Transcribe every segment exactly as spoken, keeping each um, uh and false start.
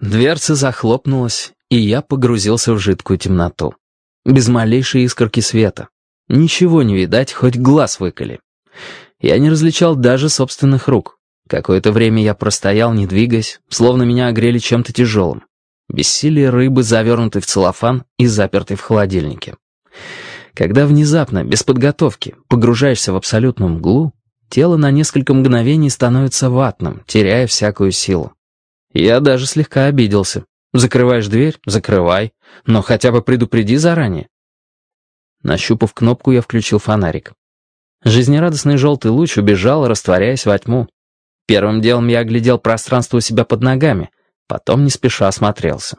Дверца захлопнулась, и я погрузился в жидкую темноту. Без малейшей искорки света. Ничего не видать, хоть глаз выколи. Я не различал даже собственных рук. Какое-то время я простоял, не двигаясь, словно меня огрели чем-то тяжелым. Бессилие рыбы, завернутой в целлофан и запертой в холодильнике. Когда внезапно, без подготовки, погружаешься в абсолютную мглу, тело на несколько мгновений становится ватным, теряя всякую силу. Я даже слегка обиделся. Закрываешь дверь — закрывай, но хотя бы предупреди заранее. Нащупав кнопку, я включил фонарик. Жизнерадостный желтый луч убежал, растворяясь во тьму. Первым делом я оглядел пространство у себя под ногами, потом не спеша осмотрелся.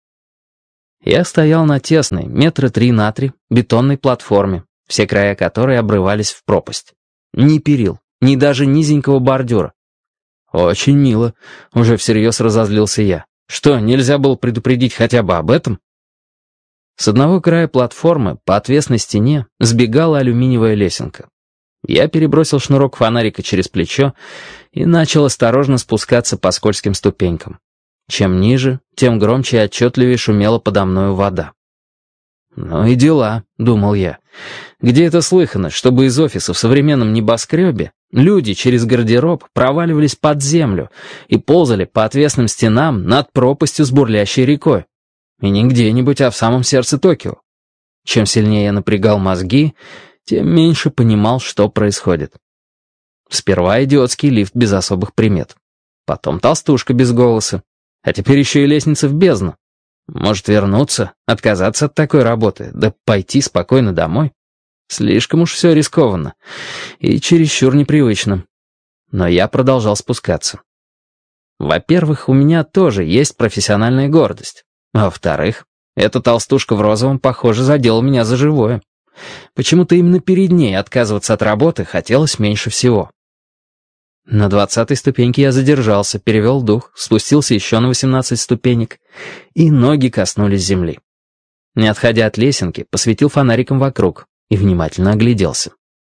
Я стоял на тесной, метра три на три, бетонной платформе, все края которой обрывались в пропасть. Ни перил, ни даже низенького бордюра. «Очень мило», — уже всерьез разозлился я. «Что, нельзя было предупредить хотя бы об этом?» С одного края платформы по отвесной стене сбегала алюминиевая лесенка. Я перебросил шнурок фонарика через плечо и начал осторожно спускаться по скользким ступенькам. Чем ниже, тем громче и отчетливее шумела подо мною вода. «Ну и дела», — думал я. «Где это слыхано, чтобы из офиса в современном небоскребе люди через гардероб проваливались под землю и ползали по отвесным стенам над пропастью с бурлящей рекой? И не где-нибудь, а в самом сердце Токио». Чем сильнее я напрягал мозги, тем меньше понимал, что происходит. Сперва идиотский лифт без особых примет. Потом толстушка без голоса. А теперь еще и лестница в бездну. Может вернуться, отказаться от такой работы, да пойти спокойно домой? Слишком уж все рискованно и чересчур непривычно. Но я продолжал спускаться. Во-первых, у меня тоже есть профессиональная гордость. А во-вторых, эта толстушка в розовом, похоже, задела меня за живое. Почему-то именно перед ней отказываться от работы хотелось меньше всего. На двадцатой ступеньке я задержался, перевел дух, спустился еще на восемнадцать ступенек, и ноги коснулись земли. Не отходя от лесенки, посветил фонариком вокруг и внимательно огляделся.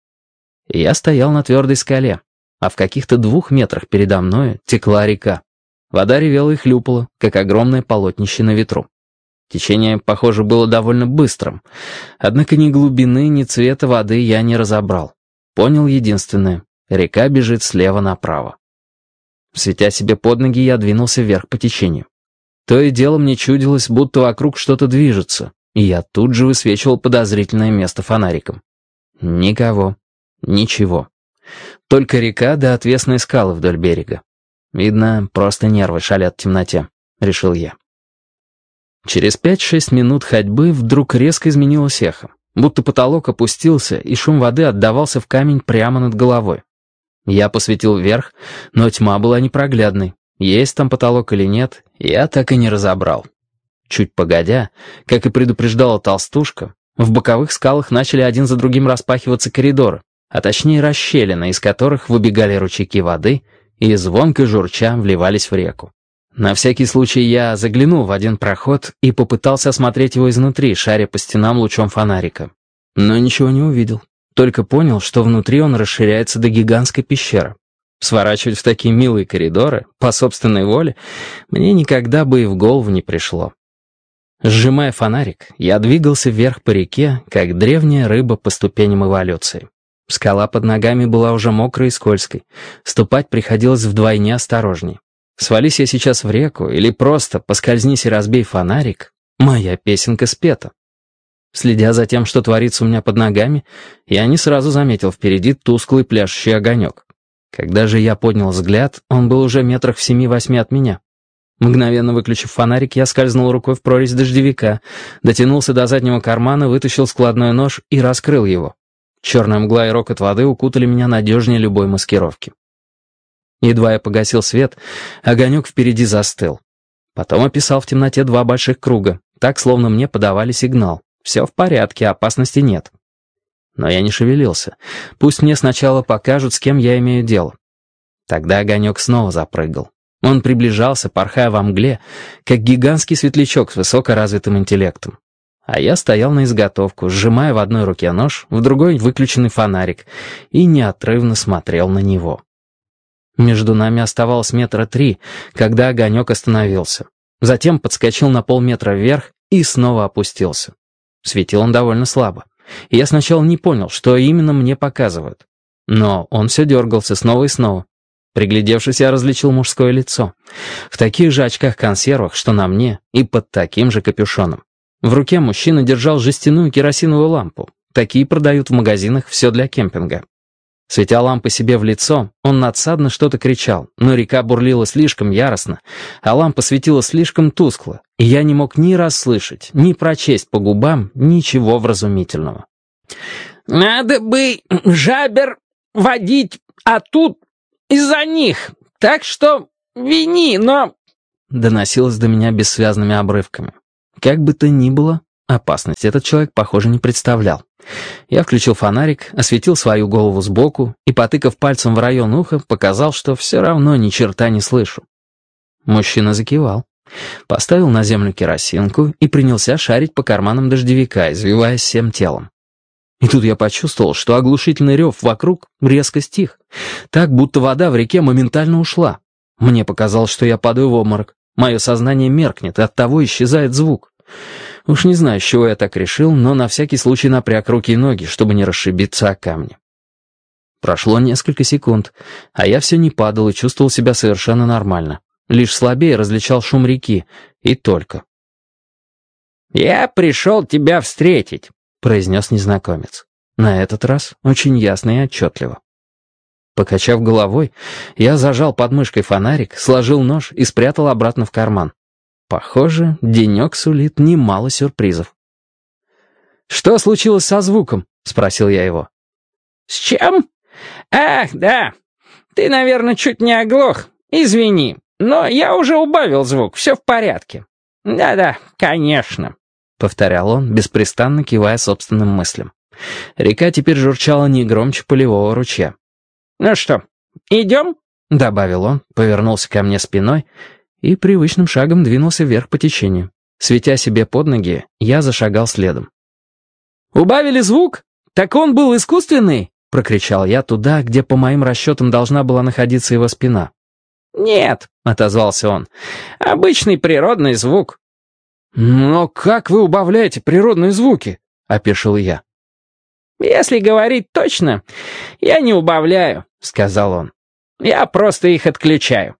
Я стоял на твердой скале, а в каких-то двух метрах передо мною текла река. Вода ревела и хлюпала, как огромное полотнище на ветру. Течение, похоже, было довольно быстрым, однако ни глубины, ни цвета воды я не разобрал. Понял единственное — река бежит слева направо. Светя себе под ноги, я двинулся вверх по течению. То и дело мне чудилось, будто вокруг что-то движется, и я тут же высвечивал подозрительное место фонариком. Никого, ничего. Только река да отвесные скалы вдоль берега. Видно, просто нервы шалят в темноте, решил я. Через пять-шесть минут ходьбы вдруг резко изменилось эхо, будто потолок опустился, и шум воды отдавался в камень прямо над головой. Я посветил вверх, но тьма была непроглядной. Есть там потолок или нет, я так и не разобрал. Чуть погодя, как и предупреждала толстушка, в боковых скалах начали один за другим распахиваться коридоры, а точнее расщелины, из которых выбегали ручейки воды и звонко журча вливались в реку. На всякий случай я заглянул в один проход и попытался осмотреть его изнутри, шаря по стенам лучом фонарика. Но ничего не увидел. Только понял, что внутри он расширяется до гигантской пещеры. Сворачивать в такие милые коридоры, по собственной воле, мне никогда бы и в голову не пришло. Сжимая фонарик, я двигался вверх по реке, как древняя рыба по ступеням эволюции. Скала под ногами была уже мокрой и скользкой. Ступать приходилось вдвойне осторожней. Свались я сейчас в реку или просто поскользнись и разбей фонарик, моя песенка спета. Следя за тем, что творится у меня под ногами, я не сразу заметил впереди тусклый пляшущий огонек. Когда же я поднял взгляд, он был уже метрах в семи-восьми от меня. Мгновенно выключив фонарик, я скользнул рукой в прорезь дождевика, дотянулся до заднего кармана, вытащил складной нож и раскрыл его. Черная мгла и рокот воды укутали меня надежнее любой маскировки. Едва я погасил свет, огонек впереди застыл. Потом описал в темноте два больших круга, так, словно мне подавали сигнал. Все в порядке, опасности нет. Но я не шевелился. Пусть мне сначала покажут, с кем я имею дело. Тогда огонек снова запрыгал. Он приближался, порхая во мгле, как гигантский светлячок с высокоразвитым интеллектом. А я стоял на изготовку, сжимая в одной руке нож, в другой выключенный фонарик, и неотрывно смотрел на него. Между нами оставалось метра три, когда огонек остановился. затем подскочил на полметра вверх и снова опустился. Светил он довольно слабо, и я сначала не понял, что именно мне показывают. Но он все дергался снова и снова. Приглядевшись, я различил мужское лицо. В таких же очках-консервах, что на мне, и под таким же капюшоном. В руке мужчина держал жестяную керосиновую лампу. Такие продают в магазинах «Все для кемпинга». Светя лампы себе в лицо, он надсадно что-то кричал, но река бурлила слишком яростно, а лампа светила слишком тускло, и я не мог ни расслышать, ни прочесть по губам ничего вразумительного. «Надо бы жабер водить, а тут из-за них, так что вини, но...» доносилось до меня бессвязными обрывками. Как бы то ни было, опасность этот человек, похоже, не представлял. Я включил фонарик, осветил свою голову сбоку и, потыкав пальцем в район уха, показал, что все равно ни черта не слышу. Мужчина закивал, поставил на землю керосинку и принялся шарить по карманам дождевика, извиваясь всем телом. И тут я почувствовал, что оглушительный рев вокруг резко стих, так, будто вода в реке моментально ушла. Мне показалось, что я падаю в обморок. Мое сознание меркнет, и оттого исчезает звук. Уж не знаю, с чего я так решил, но на всякий случай напряг руки и ноги, чтобы не расшибиться о камни. Прошло несколько секунд, а я все не падал и чувствовал себя совершенно нормально. Лишь слабее различал шум реки, и только. «Я пришел тебя встретить», — произнес незнакомец. На этот раз очень ясно и отчетливо. Покачав головой, я зажал под мышкой фонарик, сложил нож и спрятал обратно в карман. Похоже, денек сулит немало сюрпризов. «Что случилось со звуком?» — спросил я его. «С чем? Ах, да. Ты, наверное, чуть не оглох. Извини, но я уже убавил звук, все в порядке. Да-да, конечно», — повторял он, беспрестанно кивая собственным мыслям. Река теперь журчала не громче полевого ручья. «Ну что, идем?» — добавил он, повернулся ко мне спиной и привычным шагом двинулся вверх по течению. Светя себе под ноги, я зашагал следом. «Убавили звук? Так он был искусственный?» — прокричал я туда, где, по моим расчетам, должна была находиться его спина. «Нет», — отозвался он, — «обычный природный звук». «Но как вы убавляете природные звуки?» — опешил я. «Если говорить точно, я не убавляю», — сказал он. «Я просто их отключаю».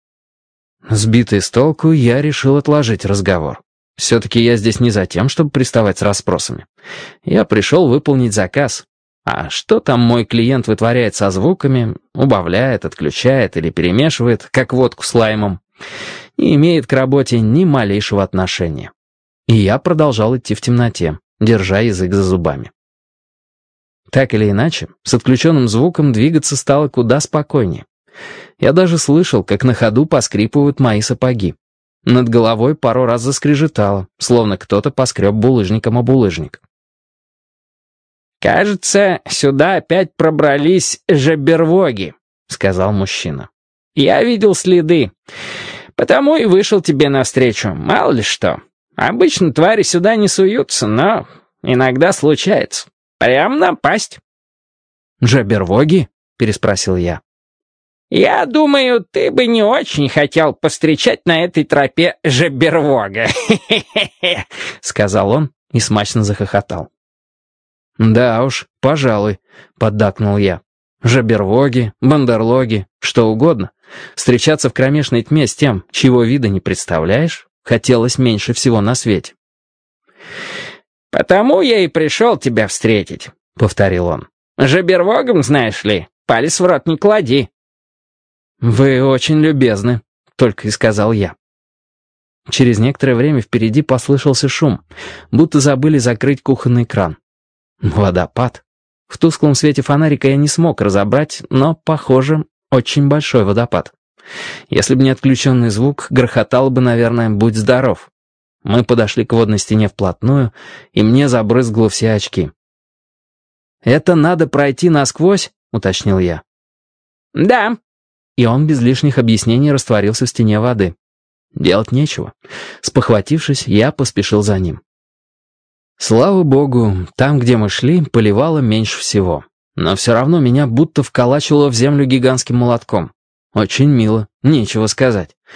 Сбитый с толку, я решил отложить разговор. Все-таки я здесь не за тем, чтобы приставать с расспросами. Я пришел выполнить заказ. А что там мой клиент вытворяет со звуками, убавляет, отключает или перемешивает, как водку с лаймом, не имеет к работе ни малейшего отношения. И я продолжал идти в темноте, держа язык за зубами. Так или иначе, с отключенным звуком двигаться стало куда спокойнее. Я даже слышал, как на ходу поскрипывают мои сапоги. Над головой пару раз заскрежетало, словно кто-то поскреб булыжником о булыжник. «Кажется, сюда опять пробрались жабервоги», — сказал мужчина. «Я видел следы, потому и вышел тебе навстречу, мало ли что. Обычно твари сюда не суются, но иногда случается. Прям напасть». «Жабервоги?» — переспросил я. «Я думаю, ты бы не очень хотел повстречать на этой тропе жабервога», — сказал он и смачно захохотал. «Да уж, пожалуй», — поддакнул я. «Жабервоги, бандерлоги, что угодно. Встречаться в кромешной тьме с тем, чьего вида не представляешь, хотелось меньше всего на свете». «Потому я и пришел тебя встретить», — повторил он. «Жабервогом, знаешь ли, палец в рот не клади». «Вы очень любезны», — только и сказал я. Через некоторое время впереди послышался шум, будто забыли закрыть кухонный кран. Водопад. В тусклом свете фонарика я не смог разобрать, но, похоже, очень большой водопад. Если бы не отключенный звук, грохотал бы, наверное, «Будь здоров». Мы подошли к водной стене вплотную, и мне забрызгло все очки. «Это надо пройти насквозь?» — уточнил я. «Да». И он без лишних объяснений растворился в стене воды. Делать нечего. Спохватившись, я поспешил за ним. Слава богу, там, где мы шли, поливало меньше всего. Но все равно меня будто вколачивало в землю гигантским молотком. Очень мило, нечего сказать.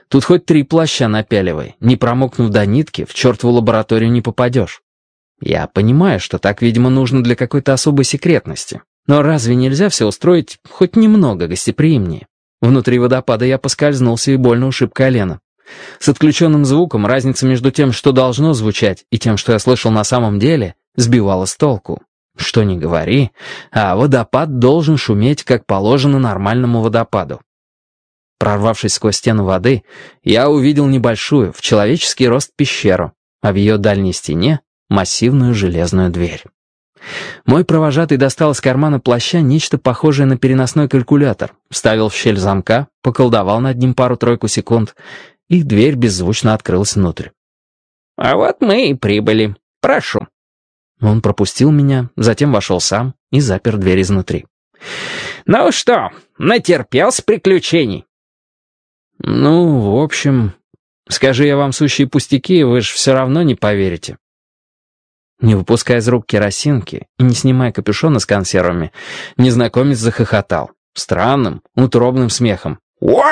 Тут хоть три плаща напяливай, не промокнув до нитки, в чертову лабораторию не попадешь. Я понимаю, что так, видимо, нужно для какой-то особой секретности. Но разве нельзя все устроить хоть немного гостеприимнее? Внутри водопада я поскользнулся и больно ушиб колено. С отключенным звуком разница между тем, что должно звучать, и тем, что я слышал на самом деле, сбивала с толку. Что ни говори, а водопад должен шуметь, как положено нормальному водопаду. Прорвавшись сквозь стену воды, я увидел небольшую, в человеческий рост пещеру, а в ее дальней стене — массивную железную дверь. Мой провожатый достал из кармана плаща нечто похожее на переносной калькулятор, вставил в щель замка, поколдовал над ним пару-тройку секунд, и дверь беззвучно открылась внутрь. «А вот мы и прибыли. Прошу». Он пропустил меня, затем вошел сам и запер дверь изнутри. «Ну что, натерпелся приключений?» «Ну, в общем, скажи я вам сущие пустяки, вы ж все равно не поверите». Не выпуская из рук керосинки и не снимая капюшона с консервами, незнакомец захохотал странным, утробным смехом.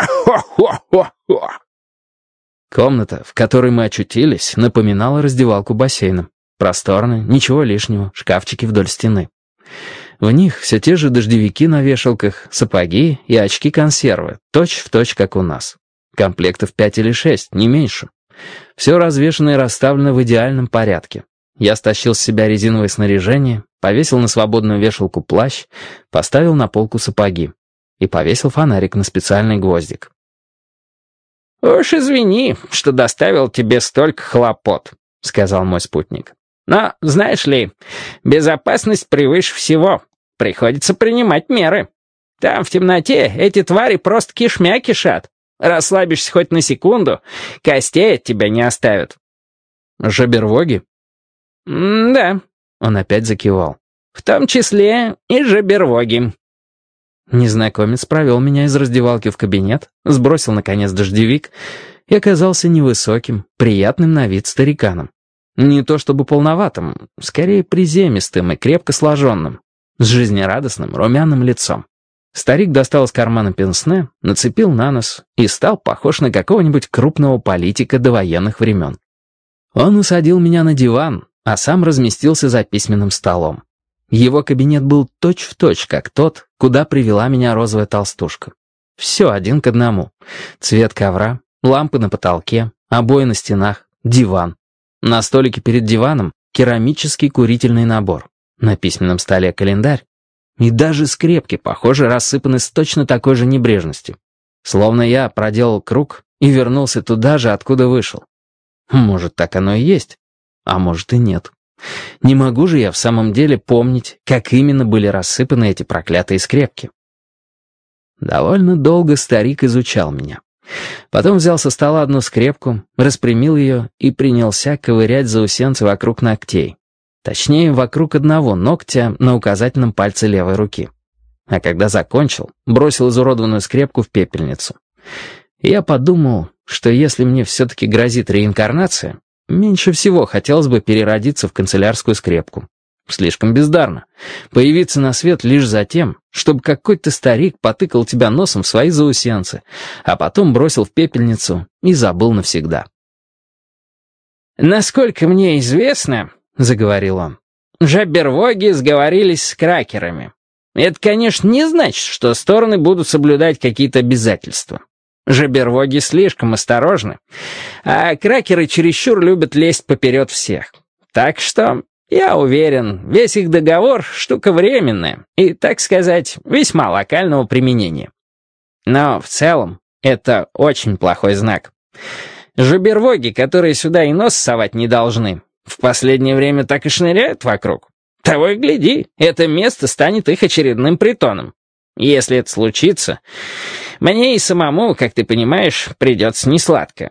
Комната, в которой мы очутились, напоминала раздевалку бассейна. Просторная, ничего лишнего, шкафчики вдоль стены. В них все те же дождевики на вешалках, сапоги и очки-консервы, точь-в-точь, как у нас. Комплектов пять или шесть, не меньше. Все развешано и расставлено в идеальном порядке. Я стащил с себя резиновое снаряжение, повесил на свободную вешалку плащ, поставил на полку сапоги и повесил фонарик на специальный гвоздик. «Уж извини, что доставил тебе столько хлопот», — сказал мой спутник. «Но, знаешь ли, безопасность превыше всего. Приходится принимать меры. Там в темноте эти твари просто кишмя кишат. Расслабишься хоть на секунду, костей от тебя не оставят». «Жабервоги?» «Да», — он опять закивал. «В том числе и жабервоги». Незнакомец провел меня из раздевалки в кабинет, сбросил, наконец, дождевик и оказался невысоким, приятным на вид стариканом. Не то чтобы полноватым, скорее приземистым и крепко сложенным, с жизнерадостным, румяным лицом. Старик достал из кармана пенсне, нацепил на нос и стал похож на какого-нибудь крупного политика довоенных времен. Он усадил меня на диван, а сам разместился за письменным столом. Его кабинет был точь-в-точь, как тот, куда привела меня розовая толстушка. Все один к одному. Цвет ковра, лампы на потолке, обои на стенах, диван. На столике перед диваном керамический курительный набор. На письменном столе календарь. И даже скрепки, похоже, рассыпаны с точно такой же небрежностью. Словно я проделал круг и вернулся туда же, откуда вышел. Может, так оно и есть. А может и нет. Не могу же я в самом деле помнить, как именно были рассыпаны эти проклятые скрепки. Довольно долго старик изучал меня. Потом взял со стола одну скрепку, распрямил ее и принялся ковырять заусенцы вокруг ногтей. Точнее, вокруг одного ногтя на указательном пальце левой руки. А когда закончил, бросил изуродованную скрепку в пепельницу. И я подумал, что если мне все-таки грозит реинкарнация, меньше всего хотелось бы переродиться в канцелярскую скрепку. Слишком бездарно. Появиться на свет лишь за тем, чтобы какой-то старик потыкал тебя носом в свои заусенцы, а потом бросил в пепельницу и забыл навсегда. «Насколько мне известно, — заговорил он, — жабервоги сговорились с кракерами. Это, конечно, не значит, что стороны будут соблюдать какие-то обязательства. Жабервоги слишком осторожны, а кракеры чересчур любят лезть поперед всех. Так что, я уверен, весь их договор — штука временная и, так сказать, весьма локального применения. Но в целом это очень плохой знак. Жабервоги, которые сюда и нос совать не должны, в последнее время так и шныряют вокруг. Того и гляди, это место станет их очередным притоном. Если это случится, мне и самому, как ты понимаешь, придется несладко».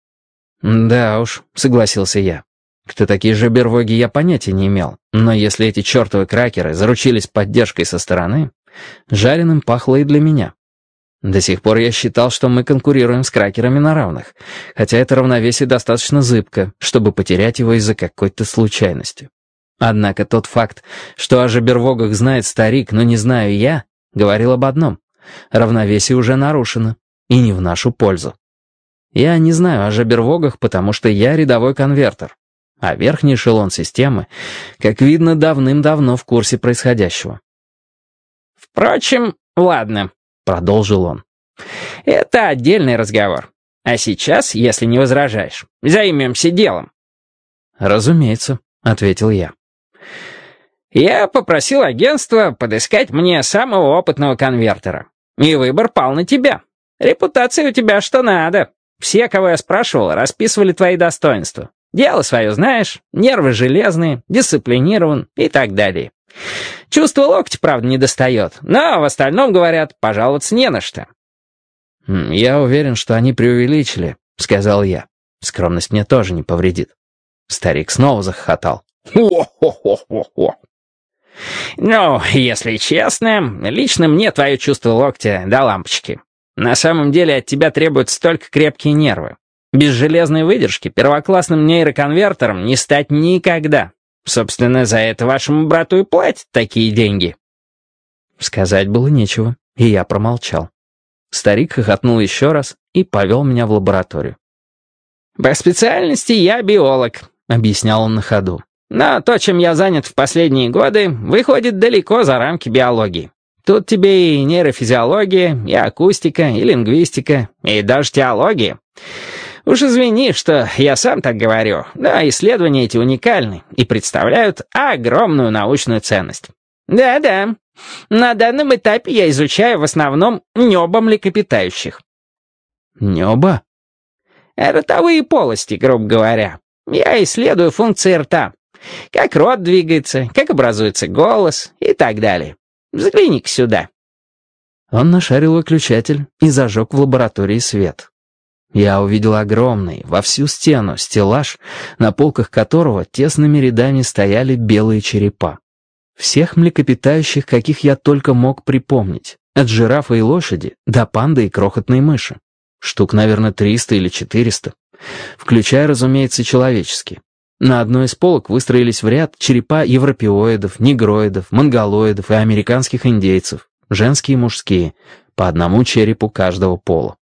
«Да уж», — согласился я. Кто такие жабервоги, я понятия не имел. Но если эти чертовы кракеры заручились поддержкой со стороны, жареным пахло и для меня. До сих пор я считал, что мы конкурируем с кракерами на равных, хотя это равновесие достаточно зыбко, чтобы потерять его из-за какой-то случайности. Однако тот факт, что о жабервогах знает старик, но не знаю я, говорил об одном. Равновесие уже нарушено, и не в нашу пользу. Я не знаю о жабервогах, потому что я рядовой конвертер. А верхний эшелон системы, как видно, давным-давно в курсе происходящего. «Впрочем, ладно», — продолжил он. «Это отдельный разговор. А сейчас, если не возражаешь, займемся делом». «Разумеется», — ответил я. «Я попросил агентство подыскать мне самого опытного конвертера. И выбор пал на тебя. Репутация у тебя что надо. Все, кого я спрашивал, расписывали твои достоинства. Дело свое знаешь, нервы железные, дисциплинирован и так далее. Чувство локтя, правда, не достает, но в остальном, говорят, пожаловаться не на что». «Я уверен, что они преувеличили», — сказал я. «Скромность мне тоже не повредит». Старик снова захохотал. «Хо-хо-хо-хо-хо! Ну, если честно, лично мне твое чувство локтя до лампочки. На самом деле от тебя требуются только крепкие нервы. Без железной выдержки первоклассным нейроконвертером не стать никогда. Собственно, за это вашему брату и платят такие деньги». Сказать было нечего, и я промолчал. Старик хохотнул еще раз и повел меня в лабораторию. «По специальности я биолог», — объяснял он на ходу. «Но то, чем я занят в последние годы, выходит далеко за рамки биологии. Тут тебе и нейрофизиология, и акустика, и лингвистика, и даже теология. Уж извини, что я сам так говорю, но исследования эти уникальны и представляют огромную научную ценность. Да-да, на данном этапе я изучаю в основном нёба млекопитающих». «Нёба?» «Ротовые полости, грубо говоря. Я исследую функции рта. Как рот двигается, как образуется голос и так далее. Взгляни-ка сюда». Он нашарил выключатель и зажег в лаборатории свет. Я увидел огромный, во всю стену, стеллаж, на полках которого тесными рядами стояли белые черепа. Всех млекопитающих, каких я только мог припомнить. От жирафа и лошади до панды и крохотной мыши. Штук, наверное, триста или четыреста. Включая, разумеется, человеческие. На одной из полок выстроились в ряд черепа европеоидов, негроидов, монголоидов и американских индейцев, женские и мужские, по одному черепу каждого пола.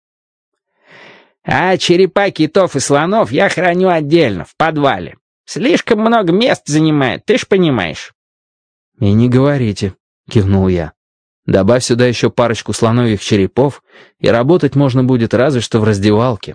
«А черепа китов и слонов я храню отдельно, в подвале. Слишком много мест занимает, ты ж понимаешь». «И не говорите», — кивнул я. «Добавь сюда еще парочку слоновьих черепов, и работать можно будет разве что в раздевалке».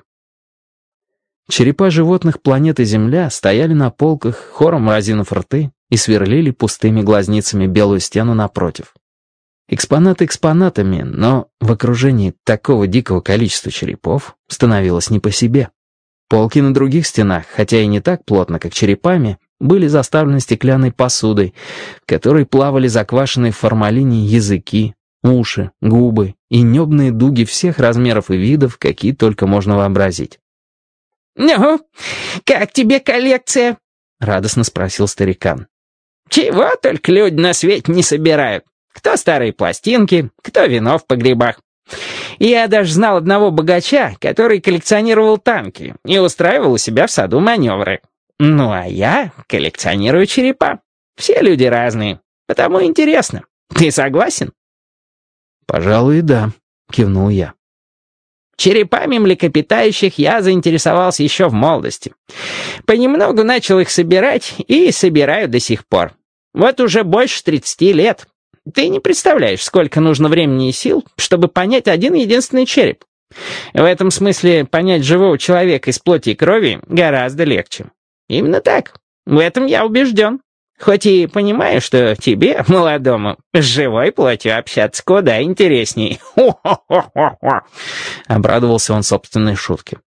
Черепа животных планеты Земля стояли на полках, хором разинув рты, и сверлили пустыми глазницами белую стену напротив. Экспонаты экспонатами, но в окружении такого дикого количества черепов становилось не по себе. Полки на других стенах, хотя и не так плотно, как черепами, были заставлены стеклянной посудой, в которой плавали заквашенные в формалине языки, уши, губы и небные дуги всех размеров и видов, какие только можно вообразить. «Ну, как тебе коллекция?» — радостно спросил старикан. «Чего только люди на свете не собирают. Кто старые пластинки, кто вино в погребах. Я даже знал одного богача, который коллекционировал танки и устраивал у себя в саду маневры. Ну, а я коллекционирую черепа. Все люди разные, потому интересно. Ты согласен?» «Пожалуй, да», — кивнул я. Черепами млекопитающих я заинтересовался еще в молодости. Понемногу начал их собирать и собираю до сих пор. Вот уже больше тридцати лет. Ты не представляешь, сколько нужно времени и сил, чтобы понять один единственный череп. В этом смысле понять живого человека из плоти и крови гораздо легче. Именно так. В этом я убежден. Хоть и понимаю, что тебе, молодому, с живой плотью общаться куда интересней. Хо-хо-хо-хо-хо. Обрадовался он собственной шутке.